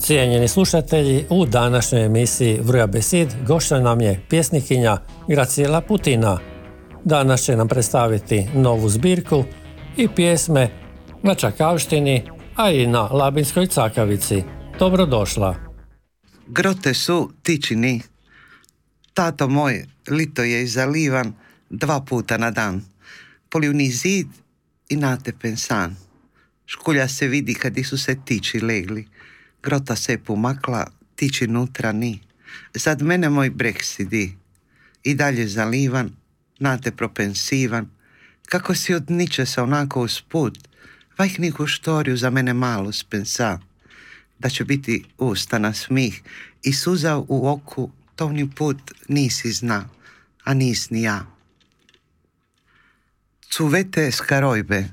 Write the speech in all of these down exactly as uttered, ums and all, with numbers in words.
Cijenjeni slušatelji, u današnjoj emisiji Vruja besid gošća nam je pjesnikinja Graciela Putina. Danas će nam predstaviti novu zbirku i pjesme na Čakavštini, a i na Labinskoj cakavici. Dobrodošla. Grote su tičini. Tato moj, lito je zalivan dva puta na dan. Polivni zid i natepen san. Škulja se vidi kad su se tiči legli. Grota se pomakla, tiči nutra ni. Zad mene moj breg sidi. I dalje zalivan, nate propensivan. Kako si od niče se onako usput, vajh niku štoriju za mene malo spensa. Da će biti usta na smih i suza u oku, tovni put nisi zna, a nis ni ja. Cuvete s Karojbe.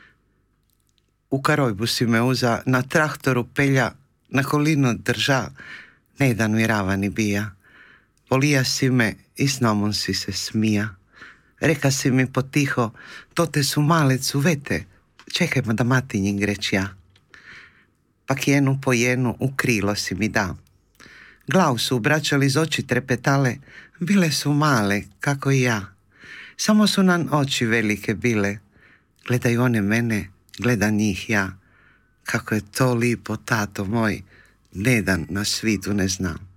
U Karojbu si me uza, na traktoru pelja, na kolino drža, ne dan mirava ni bija. Volija si me i s nomom si se smija. Reka si mi potiho, to te su male cuvete, čekajmo da matinjim greć ja. Pak jenu po jenu u krilo si mi da. Glavu su obraćali iz oči trepetale, bile su male, kako i ja. Samo su nam oči velike bile, gledaju one mene, gleda njih ja. Kako je to lipo, tato moj, nedan na svitu ne znam.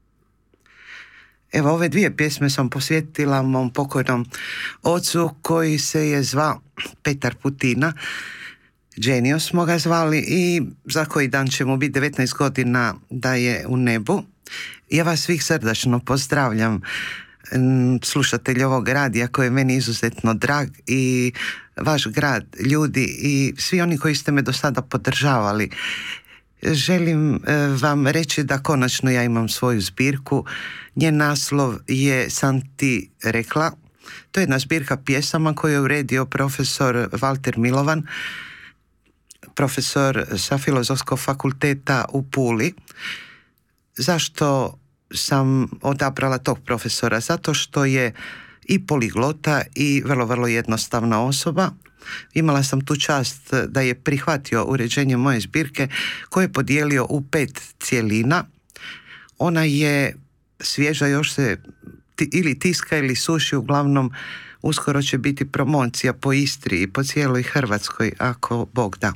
Evo, ove dvije pjesme sam posvetila mom pokojnom ocu koji se je zvao Petar Putina. Dženio smo ga zvali i za koji dan će mu biti devetnaest godina da je u nebu. Ja vas svih srdačno pozdravljam, slušatelji ovog radija koji je meni izuzetno drag, i vaš grad, ljudi i svi oni koji ste me do sada podržavali. Želim e, vam reći da konačno ja imam svoju zbirku. Njen naslov je Sam ti rekla. To je jedna zbirka pjesama koju je uredio profesor Valter Milovan, profesor sa Filozofskog fakulteta u Puli. Zašto sam odabrala tog profesora? Zato što je i poliglota i vrlo, vrlo jednostavna osoba. Imala sam tu čast da je prihvatio uređenje moje zbirke koje je podijelio u pet cjelina. Ona je svježa, još se ili tiska ili suši, uglavnom uskoro će biti promocija po Istri i po cijeloj Hrvatskoj, ako Bog da.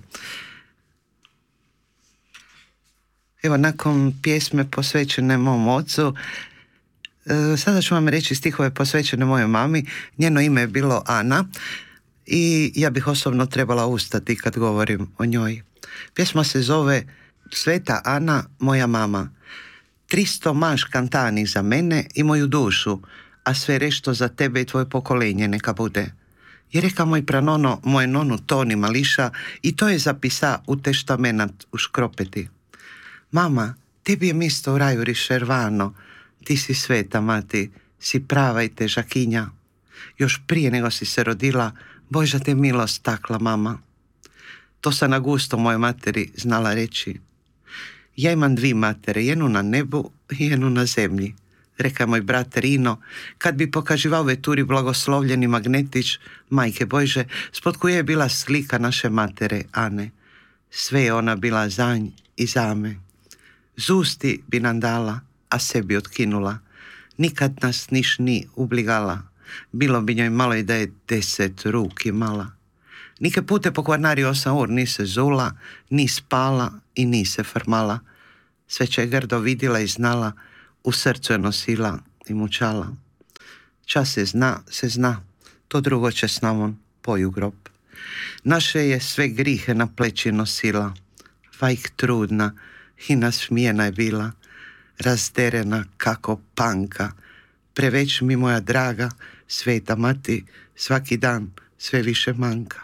Evo, nakon pjesme posvećene mom ocu, sada ću vam reći stihove posvećene mojoj mami. Njeno ime je bilo Ana i ja bih osobno trebala ustati kad govorim o njoj. Pjesma se zove Sveta Ana, moja mama. Tristo maš kantani za mene i moju dušu, a sve rešto za tebe i tvoje pokolenje neka bude. I reka moj pranono, moje nonu Toni mališa, i to je zapisa u teštamenat u škropeti. Mama, tebi je mjesto u raju rišervano, ti si sveta mati, si prava i težakinja. Još prije nego si se rodila, Božja te milost takla, mama. To sam na gusto moje materi znala reći. Ja imam dvi matere, jednu na nebu i jednu na zemlji, reka moj brat Rino, kad bi pokaživao veturi blagoslovljeni magnetić majke Bože, spod koje je bila slika naše matere Ane. Sve je ona bila za nj i za me. Zusti bi nam dala, a sebi otkinula. Nikad nas niš ni ubligala. Bilo bi njoj malo i da je deset ruki mala. Nike pute po kvarnari osam ur ni se zula, ni spala i ni se frmala. Sve će grdo vidjela i znala, u srcu je nosila i mučala. Čas se zna, se zna, to drugo će s namom poju grob. Naše je sve grihe na pleći nosila, vajk trudna i nasmijena je bila, razderena kako panka. Preveć mi, moja draga, sveta mati, svaki dan sve više manjka.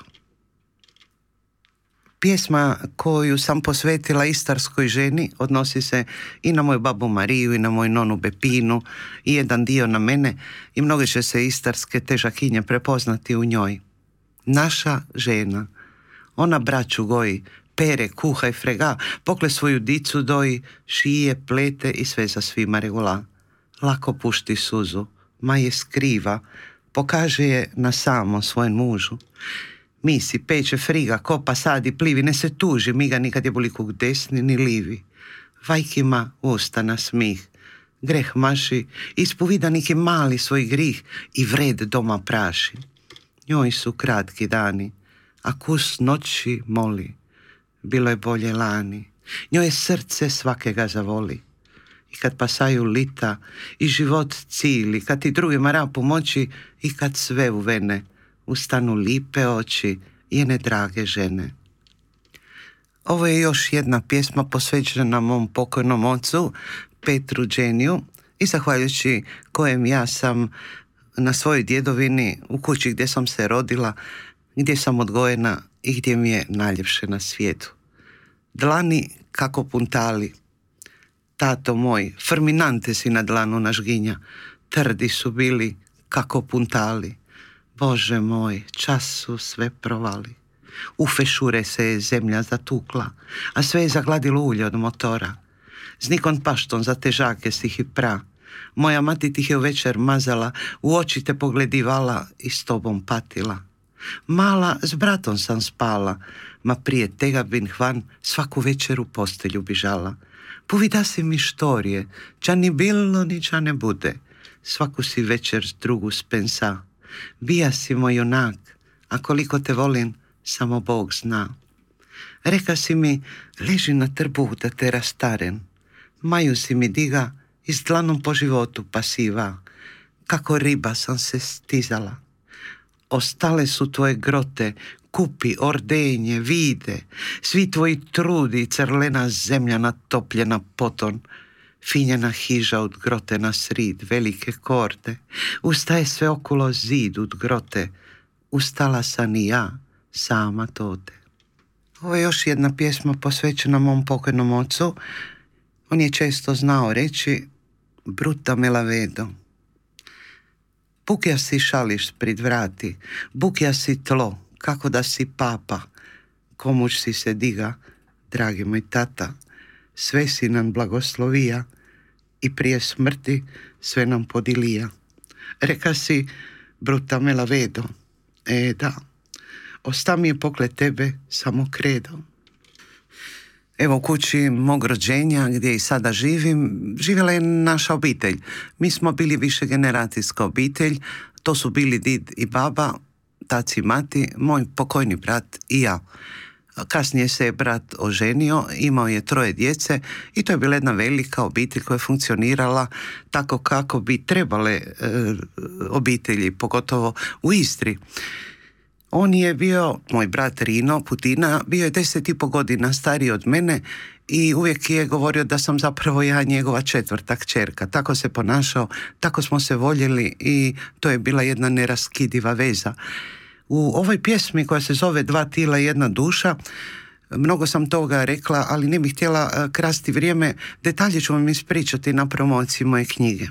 Pjesma koju sam posvetila istarskoj ženi odnosi se i na moju babu Mariju i na moju nonu Bepinu i jedan dio na mene, i mnoge će se istarske težakinje prepoznati u njoj. Naša žena, ona braću goji, pere, kuha i frega, pokle svoju dicu doji, šije, plete i sve za svima regula. Lako pušti suzu, ma je skriva, pokaže je na samo svojem mužu. Misi, peče, friga, kopa, sadi, plivi, ne se tuži, mi ga nikad je boli kuk desni ni livi. vajkima usta na smih. Greh maši, ispovida neki mali svoj grih i vred doma praši. Njoj su kratki dani, a kus noći moli. Bilo je bolje lani, njoj srce svakega zavoli. I kad pasaju lita i život cili, kad ti drugima ra pomoći i kad sve uvene, ustanu lipe oči jene drage žene. Ovo je još jedna pjesma posvećena mom pokojnom ocu, Petru Đeniju, i zahvaljujući kojem ja sam na svojoj djedovini, u kući gdje sam se rodila, gdje sam odgojena i gdje mi je najljepše na svijetu. Dlani kako puntali, tato moj, firminante si na dlanu nažginja, trdi su bili kako puntali. Bože moj, čas su sve provali. U fešure se je zemlja zatukla, a sve je zagladilo ulje od motora. S nikon paštom za težake si ih pra. Moja mati tih je večer mazala, u oči te pogledivala i s tobom patila. Mala, s bratom sam spala, ma prije tega bin hvan svaku večer u postelju bižala. Povida si mi štorije, ča ni bilo ni ča ne bude. Svaku si večer s drugu spensa. Bija si moj junak, a koliko te volim, samo Bog zna. Reka si mi, leži na trbuh da te rastaren. Maju si mi diga i s dlanom po životu pasiva. Kako riba sam se stizala. Ostale su tvoje grote, kupi, ordenje, vide, svi tvoji trudi, crlena zemlja natopljena poton, finjena hiža od grote na srid, velike korde, ustaje sve okolo zid od grote, ustala sam i ja, sama tode. Ovo je još jedna pjesma posvećena mom pokojnom ocu. On je često znao reći, bruta me lavedo. Bukja si šališ prid vrati, bukja si tlo, kako da si papa, komuć si se diga, dragi moj tata, sve si nam blagoslovija i prije smrti sve nam podilija. Reka si, bruta me lavedo, e da, osta mi je pokle tebe samo kredo. Evo u kući mog rođenja gdje i sada živim, živjela je naša obitelj. Mi smo bili višegeneracijska obitelj, to su bili did i baba, taci i mati, moj pokojni brat i ja. Kasnije se je brat oženio, imao je troje djece i to je bila jedna velika obitelj koja je funkcionirala tako kako bi trebale e, obitelji, pogotovo u Istri. On je bio, moj brat Rino Putina, bio je deset i po godina stariji od mene i uvijek je govorio da sam zapravo ja njegova četvrta kćerka. Tako se ponašao, tako smo se voljeli i to je bila jedna neraskidiva veza. U ovoj pjesmi koja se zove Dva tila i jedna duša, mnogo sam toga rekla, ali ne bih htjela krasti vrijeme. Detalje ću vam ispričati na promociji moje knjige.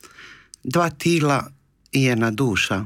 Dva tila i jedna duša.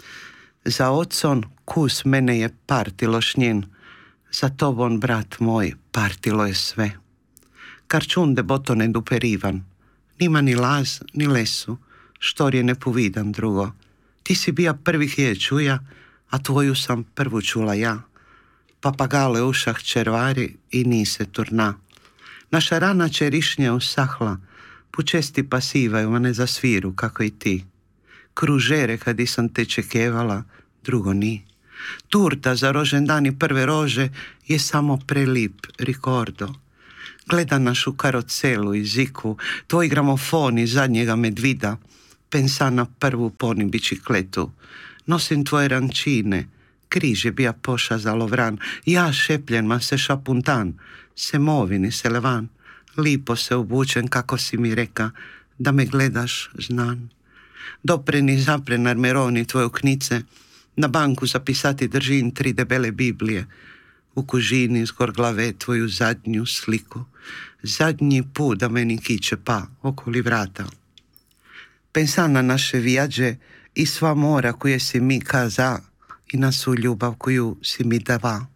Za ocon kus mene je partilo šnjen, za tobon, brat moj, partilo je sve. Karčunde botone duperivan, nima ni laz, ni lesu, štorje ne povidam drugo. Ti si bija prvih je čuja, a tvoju sam prvu čula ja. Papagale ušah červari i nise turna. Naša rana čerišnja usahla, počesti pasivaju, a ne za sviru, kako i ti. Kružere kadi sam te čekevala, drugo ni. Turta za rožendani prve rože je samo prelip rikordo. Gleda našu karocelu i ziku, tvoj gramofon iz zadnjega medvida, pensa na prvu poni bičikletu. Nosim tvoje rančine, križ je bija poša za lovran, ja šepljen ma se šapuntan, se movini se levan, lipo se obučen kako si mi reka, da me gledaš znan. Dopreni zapren armeroni tvoje knice, na banku zapisati držim tri debele Biblije, u kužini zgor glave tvoju zadnju sliku, zadnji put da meni kiče pa okoli vrata. Pensa na naše vijađe i sva mora koje si mi kaza i na svu ljubav koju si mi dava.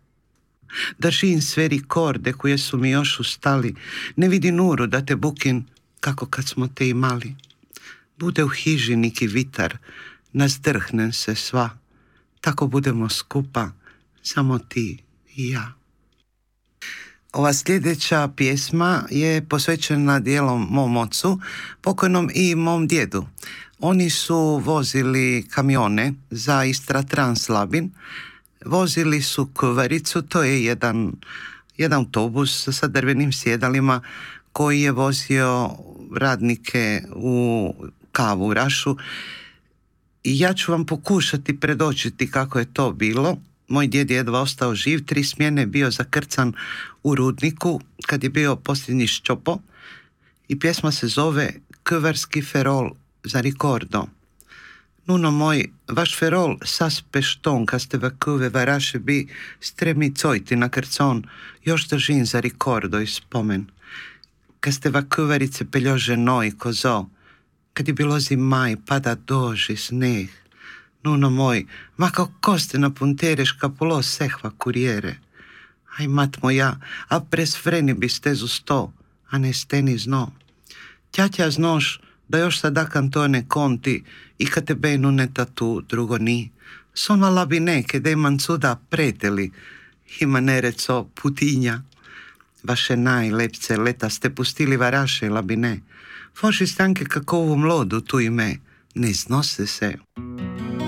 Držim sve rikorde koje su mi još ustali, ne vidi nuru da te bukin kako kad smo te imali. Bude u hiži neki vitar, nazdrhnem se sva, tako budemo skupa, samo ti i ja. Ova sljedeća pjesma je posvećena dijelom mom ocu, pokojnom, i mom djedu. Oni su vozili kamione za Istra Trans Labin, vozili su kuvaricu, to je jedan, jedan autobus sa drvenim sjedalima koji je vozio radnike u Kavu, u Rašu. I ja ću vam pokušati predočiti kako je to bilo. Moj djed je jedva ostao živ, tri smjene bio zakrcan u rudniku kad je bio posljednji ščopo, i pjesma se zove Kuvarski ferol za ricordo. Nuno moj, vaš ferol saspe šton, kad ste va kuve varaše bi stremi cojti na krcon, još držin za ricordo i spomen. Kad ste va kuvarice peljože noj kozo, kad je bilo zimaj, pada doži sneh. Nuno moj, ma kao koste na puntereš kapulo sehva kurijere. Aj mat moja, a pres freni bi stezu sto, a ne steni zno. Tjatja znoš da još sada kantone konti i kad te benu ne tatu drugo ni. Sona labine che de mancuda preteli, ima nereco putinja. Vaše najlepce leta ste pustili varaše labine. Foši stanke kako ovu mlodu tu ime, ne znose se.